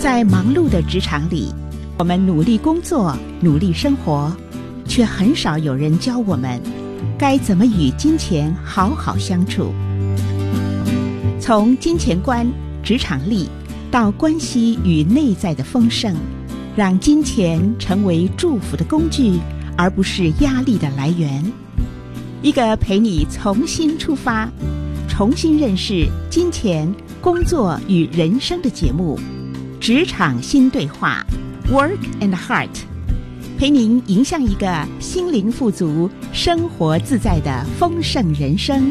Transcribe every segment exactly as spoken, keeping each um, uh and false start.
在忙碌的职场里，我们努力工作，努力生活，却很少有人教我们该怎么与金钱好好相处。从金钱观、职场力到关系与内在的丰盛，让金钱成为祝福的工具，而不是压力的来源。一个陪你重新出发，重新认识金钱、工作与人生的节目《职场新对话》 Work and Heart， 陪您迎向一个心灵富足、生活自在的丰盛人生。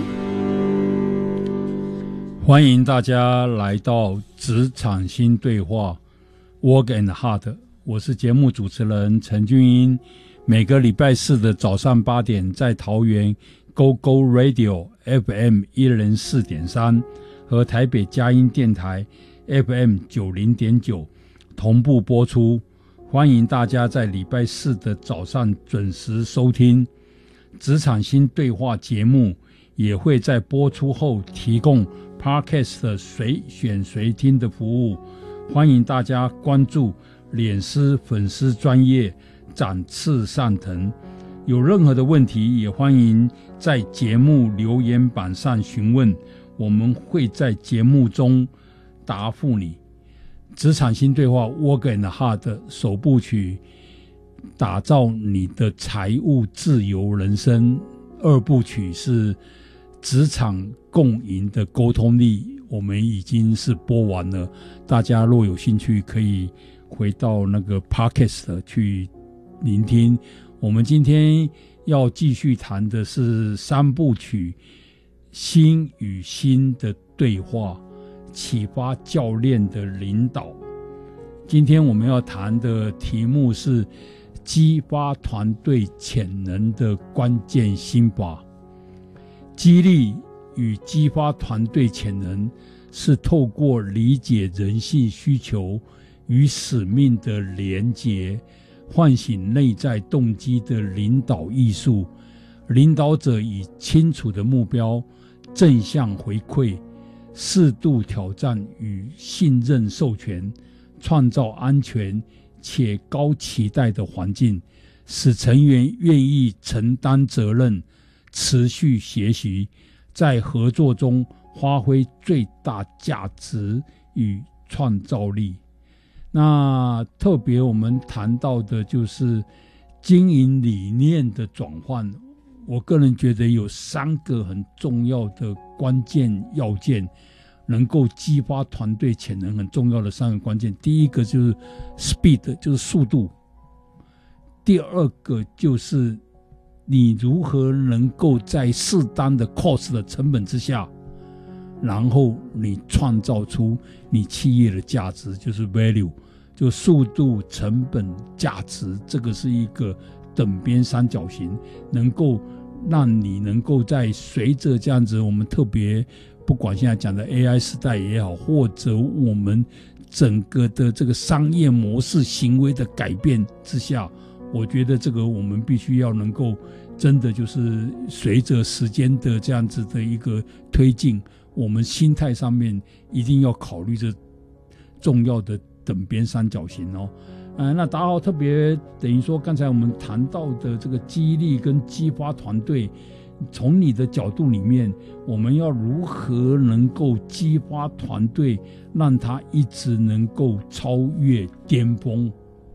欢迎大家来到职场新对话 Work and Heart， 我是节目主持人陈俊英。每个礼拜四的早上八点，在桃园 Go Go Radio F M 一零四点三 和台北佳音电台 F M 九零点九同步播出。欢迎大家在礼拜四的早上准时收听。职场新对话节目也会在播出后提供 Podcast 的随选随听的服务。欢迎大家关注脸书粉丝专页展翅上腾，有任何的问题也欢迎在节目留言板上询问，我们会在节目中答复你。职场新对话 Work and Heart 首部曲打造你的财务自由人生，二部曲是职场共赢的沟通力，我们已经是播完了，大家若有兴趣可以回到那个 Podcast 去聆听。我们今天要继续谈的是三部曲心与心的对话，启发教练的领导。今天我们要谈的题目是激发团队潜能的关键心法。激励与激发团队潜能是透过理解人性需求与使命的连结，唤醒内在动机的领导艺术。领导者以清楚的目标、正向回馈、适度挑战与信任授权，创造安全且高期待的环境，使成员愿意承担责任，持续学习，在合作中发挥最大价值与创造力。那特别我们谈到的就是经营理念的转换，我个人觉得有三个很重要的关键要件，能够激发团队潜能很重要的三个关键。第一个就是 speed， 就是速度。第二个就是你如何能够在适当的 cost 的成本之下，然后你创造出你企业的价值，就是 value， 就速度、成本、价值，这个是一个等边三角形，能够让你能够在随着这样子，我们特别不管现在讲的 A I 时代也好，或者我们整个的这个商业模式行为的改变之下，我觉得这个我们必须要能够真的就是随着时间的这样子的一个推进，我们心态上面一定要考虑这重要的等边三角形哦。呃，那达豪特别等于说刚才我们谈到的这个激励跟激发团队，从你的角度里面，我们要如何能够激发团队，让他一直能够超越巅峰？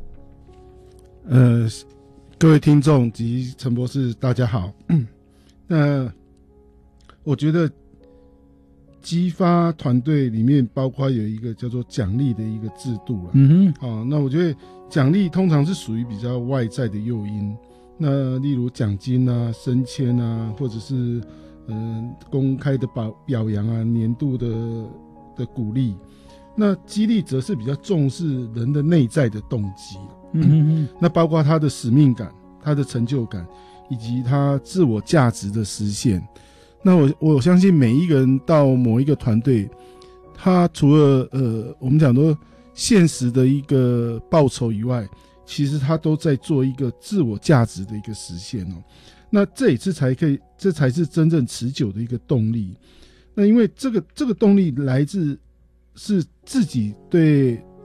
呃，各位听众及陈博士，大家好。那我觉得激发团队里面包括有一个叫做奖励的一个制度了。嗯哼，好，那我觉得奖励通常是属于比较外在的诱因，那例如奖金啊、升迁啊，或者是呃公开的表表扬啊、年度的的鼓励。那激励则是比较重视人的内在的动机。嗯哼哼，那包括他的使命感、他的成就感，以及他自我价值的实现。那我我相信每一个人到某一个团队，他除了呃我们讲说现实的一个报酬以外，其实他都在做一个自我价值的一个实现哦。那这也是才可以，这才是真正持久的一个动力。那因为这个这个动力来自是自己对